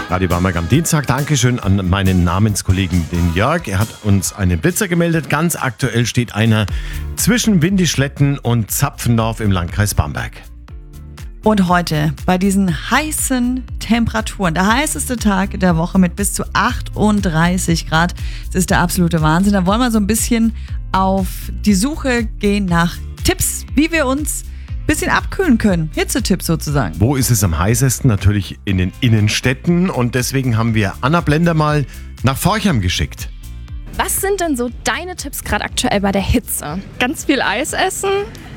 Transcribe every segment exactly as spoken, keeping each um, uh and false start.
Radio Bamberg am Dienstag. Dankeschön an meinen Namenskollegen, den Jörg. Er hat uns einen Blitzer gemeldet. Ganz aktuell steht einer zwischen Windischletten und Zapfendorf im Landkreis Bamberg. Und heute bei diesen heißen Temperaturen, der heißeste Tag der Woche mit bis zu achtunddreißig Grad. Das ist der absolute Wahnsinn. Da wollen wir so ein bisschen auf die Suche gehen nach Tipps, wie wir uns ein bisschen abkühlen können. Hitzetipps sozusagen. Wo ist es am heißesten? Natürlich in den Innenstädten. Und deswegen haben wir Anna Blender mal nach Forchheim geschickt. Was sind denn so deine Tipps gerade aktuell bei der Hitze? Ganz viel Eis essen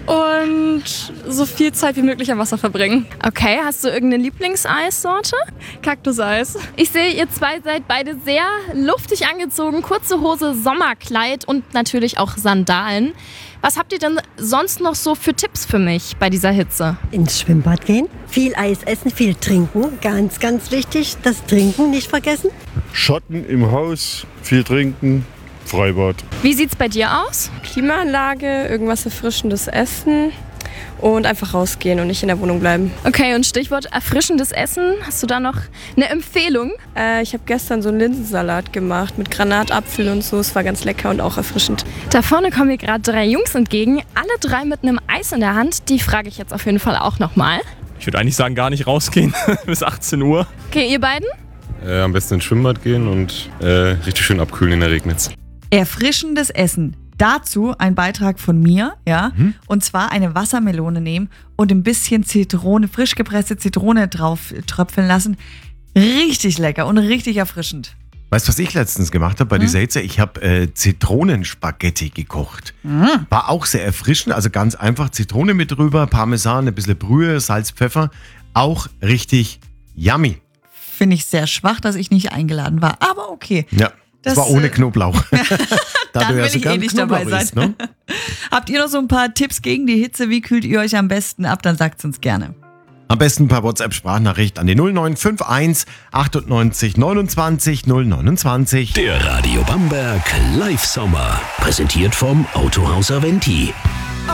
und so viel Zeit wie möglich am Wasser verbringen. Okay, hast du irgendeine Lieblingseissorte? Kaktuseis. Ich sehe, ihr zwei seid beide sehr luftig angezogen. Kurze Hose, Sommerkleid und natürlich auch Sandalen. Was habt ihr denn sonst noch so für Tipps für mich bei dieser Hitze? Ins Schwimmbad gehen, viel Eis essen, viel trinken. Ganz, ganz wichtig, das Trinken nicht vergessen. Schatten im Haus, viel trinken, Freibad. Wie sieht's bei dir aus? Klimaanlage, irgendwas Erfrischendes essen und einfach rausgehen und nicht in der Wohnung bleiben. Okay, und Stichwort erfrischendes Essen. Hast du da noch eine Empfehlung? Äh, ich habe gestern so einen Linsensalat gemacht mit Granatapfel und so. Es war ganz lecker und auch erfrischend. Da vorne kommen mir gerade drei Jungs entgegen. Alle drei mit einem Eis in der Hand. Die frage ich jetzt auf jeden Fall auch nochmal. Ich würde eigentlich sagen, gar nicht rausgehen bis achtzehn Uhr. Okay, ihr beiden? Äh, am besten ins Schwimmbad gehen und äh, richtig schön abkühlen in der Regnitz. Erfrischendes Essen. Dazu ein Beitrag von mir, ja, mhm. und zwar eine Wassermelone nehmen und ein bisschen Zitrone, frisch gepresste Zitrone drauf tröpfeln lassen. Richtig lecker und richtig erfrischend. Weißt du, was ich letztens gemacht habe bei mhm. dieser Hitze? Ich habe äh, Zitronenspaghetti gekocht. Mhm. War auch sehr erfrischend, also ganz einfach Zitrone mit drüber, Parmesan, ein bisschen Brühe, Salz, Pfeffer. Auch richtig yummy. Finde ich sehr schwach, dass ich nicht eingeladen war, aber okay. Ja. Das, das war ohne Knoblauch. da Dann will ich eh nicht dabei sein. Ist, ne? Habt ihr noch so ein paar Tipps gegen die Hitze? Wie kühlt ihr euch am besten ab? Dann sagt es uns gerne. Am besten per WhatsApp-Sprachnachricht an die null neun fünf eins achtundneunzig neunundzwanzig null neunundzwanzig. Der Radio Bamberg Live Sommer. Präsentiert vom Autohaus Aventi.